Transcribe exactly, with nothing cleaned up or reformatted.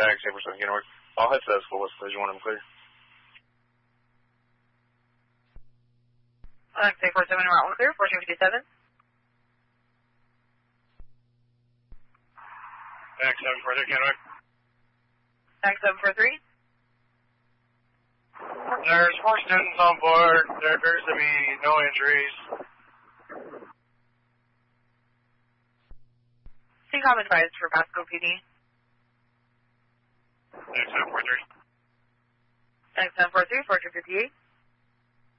taxi for something, you know, all headsets full of you want them clear. Taxi four seven, route one clear, fourteen fifty-seven. Taxi seven four three, Kennewick. Taxi seven four three. There's four students on board. There appears to be no injuries. C COM advised for Pasco P D. Taxi seven four three. Taxi seven four three, fourteen fifty-eight.